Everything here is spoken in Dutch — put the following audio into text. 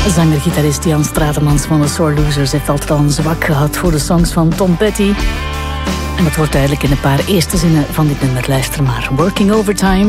Zanger-gitarist Jan Stratemans van de Sore Losers heeft altijd al een zwak gehad voor de songs van Tom Petty. En dat wordt duidelijk in een paar eerste zinnen van dit nummer. Luister maar. Working Overtime.